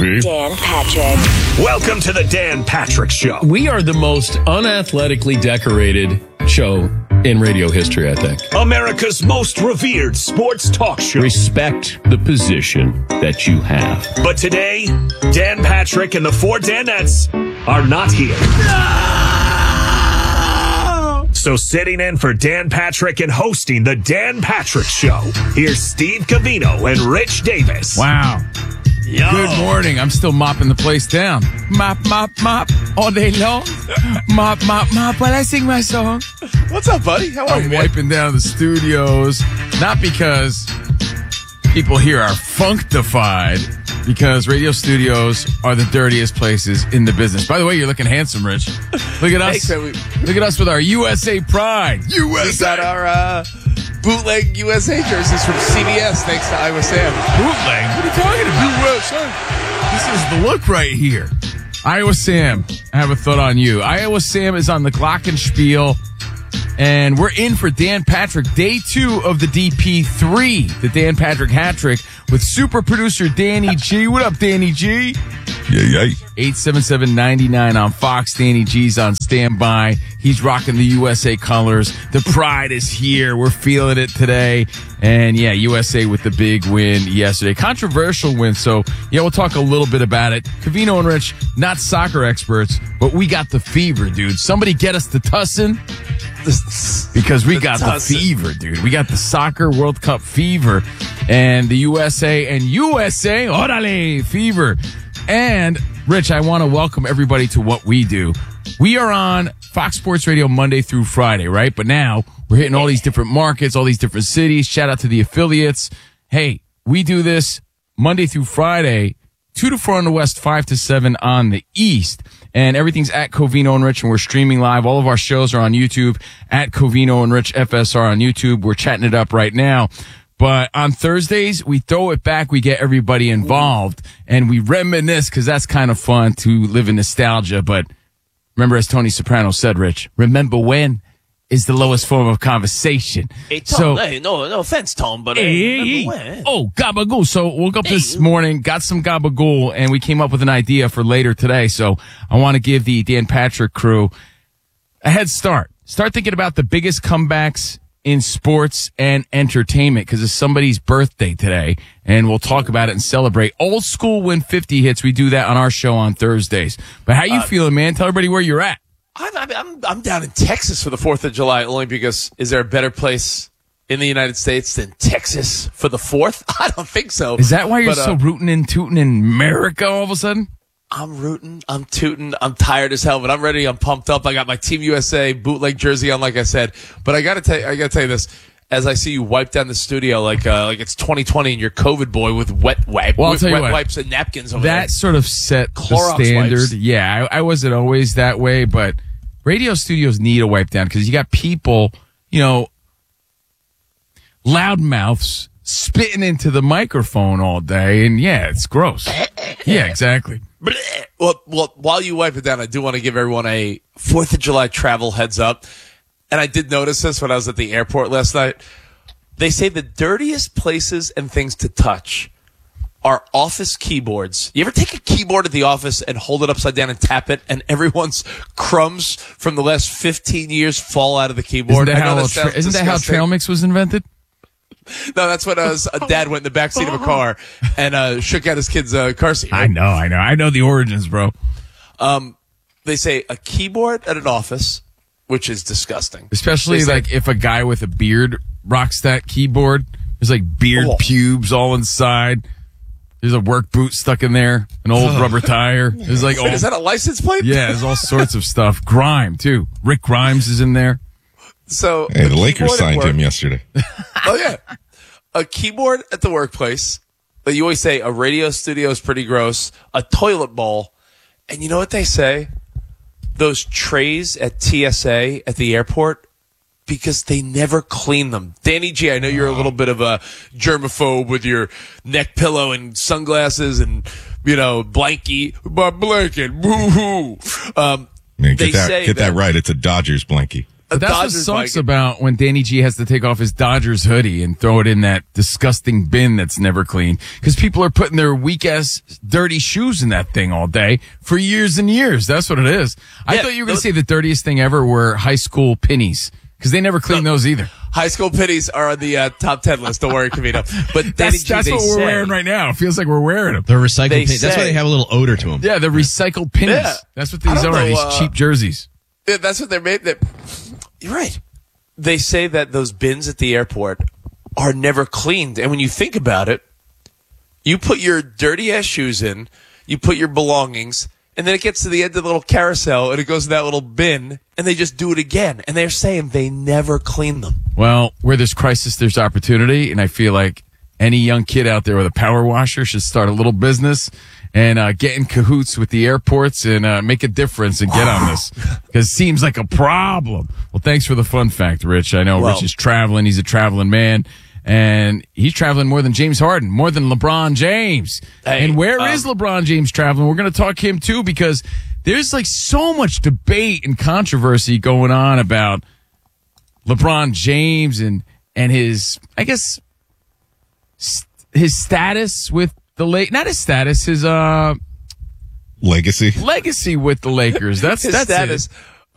Steve. Dan Patrick. Welcome to the Dan Patrick Show. We are the most unathletically decorated show in radio history, I think. America's most revered sports talk show. Respect the position that you have. But today, Dan Patrick and the four Danettes are not here. No! So sitting in for Dan Patrick and hosting the Dan Patrick Show, here's Steve Covino and Rich Davis. Wow. Yo. Good morning. I'm still mopping the place down. Mop, mop, mop all day long. Mop, mop, mop while I sing my song. What's up, buddy? How are you, I'm man? wiping down the studios, not because people here are functified, because radio studios are the dirtiest places in the business. By the way, you're looking handsome, Rich. Look at us. Thanks, man. Look at us with our USA pride. We got our bootleg USA jerseys from CBS, thanks to Iowa Sam. Bootleg? What are you talking about? USA. This is the look right here. Iowa Sam, I have a thought on you. Iowa Sam is on the Glockenspiel, and we're in for Dan Patrick, day 2 of the DP3, the Dan Patrick hat trick, with super producer Danny G. What up, Danny G? Yeah. 877-99 on Fox. Danny G's on standby. He's rocking the USA colors. The pride is here. We're feeling it today. And yeah, USA with the big win yesterday. Controversial win. So yeah, we'll talk a little bit about it. Covino and Rich, not soccer experts, but we got the fever, dude. Somebody get us the Tussin. Because we got the fever, dude. We got the soccer World Cup fever. And the USA, orale, fever. And, Rich, I want to welcome everybody to what we do. We are on Fox Sports Radio Monday through Friday, right? But now we're hitting all these different markets, all these different cities. Shout out to the affiliates. Hey, we do this Monday through Friday, 2 to 4 on the West, 5 to 7 on the East. And everything's at Covino and Rich, and we're streaming live. All of our shows are on YouTube, at Covino and Rich FSR on YouTube. We're chatting it up right now. But on Thursdays, we throw it back. We get everybody involved and we reminisce, because that's kind of fun to live in nostalgia. But remember, as Tony Soprano said, Rich, remember when is the lowest form of conversation. Hey, Tom, no offense, Tom, but remember when? Oh, gabagool. So woke up this morning, got some gabagool, and we came up with an idea for later today. So I want to give the Dan Patrick crew a head start. Start thinking about the biggest comebacks in sports and entertainment, because it's somebody's birthday today, and we'll talk about it and celebrate. Old school Win 50 hits. We do that on our show on Thursdays. But how you feeling, man? Tell everybody where you're at. I'm down in Texas for the 4th of July, only because is there a better place in the United States than Texas for the 4th? I don't think so. Is that why you're so rooting and tooting in America all of a sudden? I'm rooting, I'm tooting, I'm tired as hell, but I'm ready, I'm pumped up. I got my Team USA bootleg jersey on, like I said. But I gotta tell you this. As I see you wipe down the studio like it's 2020 and you're COVID boy with wet wipes and napkins over there. That sort of set Clorox the standard. wipes. Yeah, I wasn't always that way, but radio studios need a wipe down, because you got people, loudmouths spitting into the microphone all day, and yeah, it's gross. Yeah, exactly. Well, while you wipe it down, I do want to give everyone a 4th of July travel heads up. And I did notice this when I was at the airport last night. They say the dirtiest places and things to touch are office keyboards. You ever take a keyboard at the office and hold it upside down and tap it, and everyone's crumbs from the last 15 years fall out of the keyboard? Isn't that how trail mix was invented? No, that's when a dad went in the backseat of a car and shook out his kid's car seat. Right? I know the origins, bro. They say a keyboard at an office, which is disgusting. Especially if a guy with a beard rocks that keyboard. There's like beard pubes all inside. There's a work boot stuck in there, an old rubber tire. There's like is that a license plate? Yeah, there's all sorts of stuff. Grime too. Rick Grimes is in there. So hey, the Lakers signed him yesterday. Oh yeah, a keyboard at the workplace. But you always say a radio studio is pretty gross. A toilet bowl, and you know what they say? Those trays at TSA at the airport, because they never clean them. Danny G, I know you're a little bit of a germaphobe with your neck pillow and sunglasses and, blankie, but blanket, woo-hoo. Man, get that right. It's a Dodgers blankie. But that's what Dodgers sucks Viking. about when Danny G has to take off his Dodgers hoodie and throw it in that disgusting bin that's never clean. Because people are putting their weak-ass dirty shoes in that thing all day for years and years. That's what it is. I Yeah, thought you were going to say the dirtiest thing ever were high school pennies. Because they never clean those either. High school pennies are on the top 10 list. Don't worry, Camino. But Danny G, That's they what we're say- wearing right now. It feels like we're wearing them. The recycled They pennies. That's why say- they have a little odor to them. Yeah, the recycled pennies. Yeah. That's what I these don't are, know, these cheap jerseys. Yeah, that's what they're made. You're right. They say that those bins at the airport are never cleaned. And when you think about it, you put your dirty ass shoes in, you put your belongings, and then it gets to the end of the little carousel and it goes in that little bin and they just do it again. And they're saying they never clean them. Well, where there's crisis, there's opportunity. And I feel like any young kid out there with a power washer should start a little business and get in cahoots with the airports and make a difference and get on this. Because it seems like a problem. Well, thanks for the fun fact, Rich. I know Well- Rich is traveling. He's a traveling man. And he's traveling more than James Harden, more than LeBron James. Hey, and where is LeBron James traveling? We're going to talk him too because there's like so much debate and controversy going on about LeBron James and his, I guess, his status with the not his status, his Legacy. legacy with the Lakers. That's His that's status it.